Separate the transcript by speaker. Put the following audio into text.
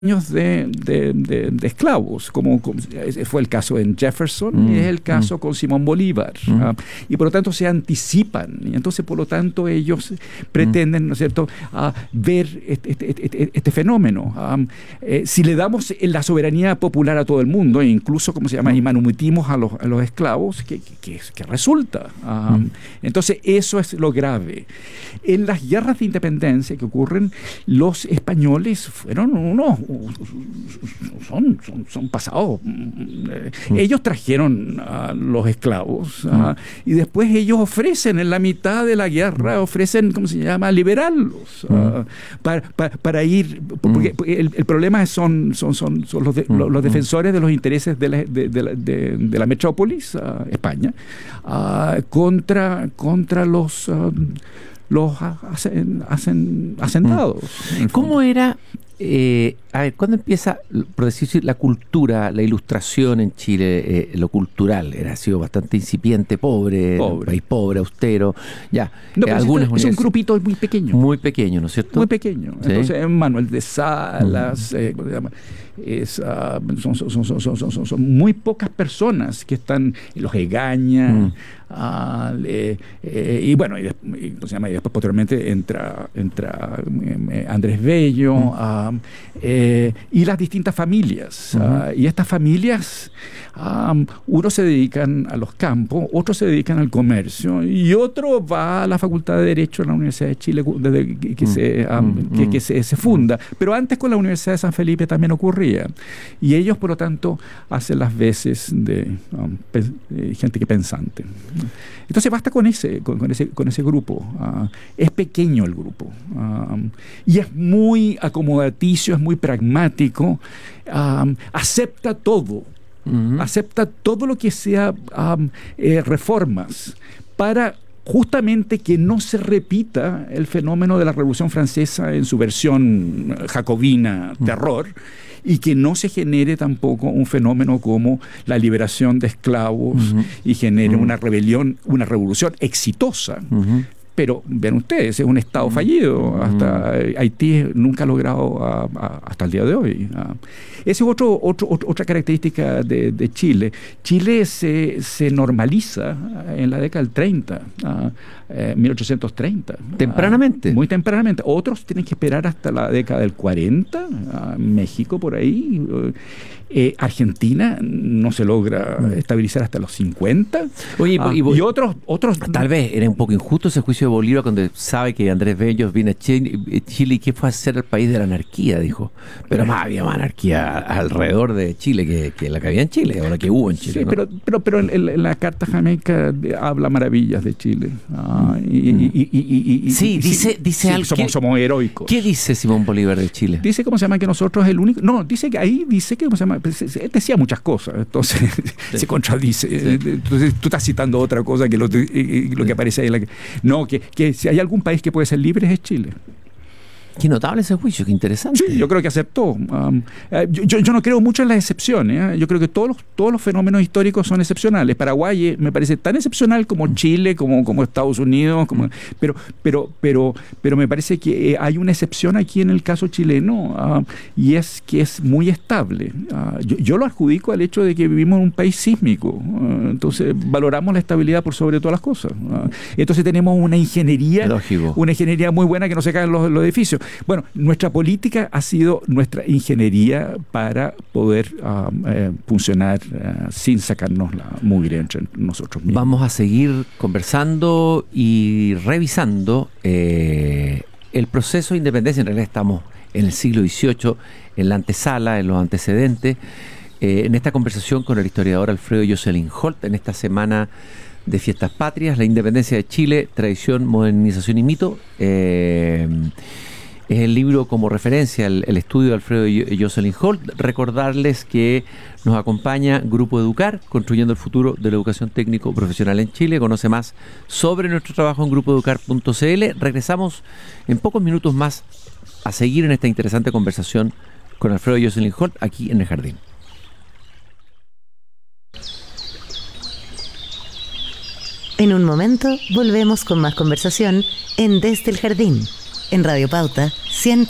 Speaker 1: de esclavos, como fue el caso en Jefferson y es el caso con Simón Bolívar. Y por lo tanto se anticipan, y entonces por lo tanto ellos pretenden, ¿no es cierto?, ver este fenómeno. Si le damos la soberanía popular a todo el mundo, e incluso, ¿cómo se llama?, y manumitimos a los esclavos, ¿qué resulta? Entonces eso es lo grave. En las guerras de independencia que ocurren, los españoles fueron son pasados. Ellos trajeron a los esclavos y después ellos ofrecen en la mitad de la guerra, ¿cómo se llama?, liberarlos para ir, porque el problema son los defensores de los intereses de la metrópolis, España, contra los hacendados.
Speaker 2: ¿Cómo era? ¿Cuándo empieza, por decir, la cultura, la ilustración en Chile, lo cultural? Ha sido bastante incipiente, pobre. País pobre, austero. Ya.
Speaker 1: No, es un grupito muy pequeño.
Speaker 2: Muy pequeño, ¿no es cierto?
Speaker 1: Muy pequeño. ¿Sí? Entonces, Manuel de Salas, ¿cómo se llama? Son muy pocas personas que están, los Egaña, y bueno, y después posteriormente entra Andrés Bello, y las distintas familias. Y estas familias, unos se dedican a los campos, otros se dedican al comercio, y otro va a la Facultad de Derecho de la Universidad de Chile desde que se funda. Pero antes con la Universidad de San Felipe también ocurría. Y ellos, por lo tanto, hacen las veces de gente que pensante. Entonces basta con ese grupo. Es pequeño el grupo. Y es muy acomodaticio, es muy pragmático. Acepta todo. Acepta todo lo que sea reformas para justamente que no se repita el fenómeno de la Revolución Francesa en su versión jacobina, terror, y que no se genere tampoco un fenómeno como la liberación de esclavos y genere una rebelión, una revolución exitosa. Pero vean ustedes, es un Estado fallido. Hasta Haití nunca ha logrado hasta el día de hoy. Esa es otra característica de Chile. Chile se normaliza en la década del 30, 1830.
Speaker 2: ¿Tempranamente?
Speaker 1: Muy tempranamente. Otros tienen que esperar hasta la década del 40, México por ahí. Argentina no se logra estabilizar hasta los 50.
Speaker 2: Oye,
Speaker 1: y otros
Speaker 2: tal vez era un poco injusto ese juicio de Bolívar cuando sabe que Andrés Bello viene a Chile y que fue a ser el país de la anarquía, dijo. Pero más había más anarquía alrededor de Chile que la que había en Chile, o la que hubo en Chile.
Speaker 1: Sí, ¿no? pero en la Carta Jamaica habla maravillas de Chile.
Speaker 2: Dice algo.
Speaker 1: Somos heroicos.
Speaker 2: ¿Qué dice Simón Bolívar de Chile?
Speaker 1: Dice, ¿cómo se llama?, que nosotros el único. No, dice que ahí dice que, ¿cómo se llama?, decía muchas cosas, entonces se contradice. Entonces tú estás citando otra cosa que lo que aparece ahí. No, que si hay algún país que puede ser libre es Chile.
Speaker 2: Qué notable ese juicio, qué interesante.
Speaker 1: Sí, yo creo que aceptó. Yo no creo mucho en las excepciones. Yo creo que todos los fenómenos históricos son excepcionales. Paraguay me parece tan excepcional como Chile, como Estados Unidos, pero me parece que hay una excepción aquí en el caso chileno, y es que es muy estable. Yo lo adjudico al hecho de que vivimos en un país sísmico. Entonces valoramos la estabilidad por sobre todas las cosas. Entonces tenemos una ingeniería muy buena, que no se caen los edificios. Bueno, nuestra política ha sido nuestra ingeniería para poder funcionar sin sacarnos la mugre entre nosotros mismos.
Speaker 2: Vamos a seguir conversando y revisando el proceso de independencia. En realidad estamos en el siglo XVIII, en la antesala, en los antecedentes, en esta conversación con el historiador Alfredo Jocelyn Holt, en esta semana de Fiestas Patrias, la independencia de Chile, tradición, modernización y mito. Es el libro como referencia, el estudio de Alfredo Jocelyn Holt. Recordarles que nos acompaña Grupo Educar, construyendo el futuro de la educación técnico profesional en Chile. Conoce más sobre nuestro trabajo en grupoeducar.cl. Regresamos en pocos minutos más a seguir en esta interesante conversación con Alfredo Jocelyn Holt aquí en El Jardín.
Speaker 3: En un momento volvemos con más conversación en Desde el Jardín, en Radio Pauta 100.3.